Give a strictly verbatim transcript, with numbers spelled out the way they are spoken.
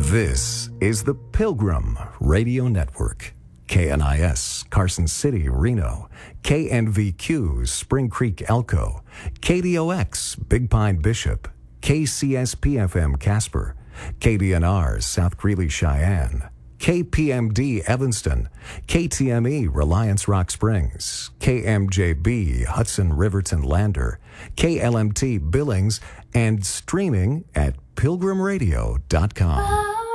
This is the Pilgrim Radio Network. K N I S, Carson City, Reno. K N V Q, Spring Creek, Elko. K D O X, Big Pine, Bishop. K C S P F M, Casper. K D N R, South Greeley, Cheyenne. K P M D, Evanston. K T M E, Reliance, Rock Springs. K M J B, Hudson, Riverton, Lander. K L M T, Billings. And streaming at pilgrim radio dot com.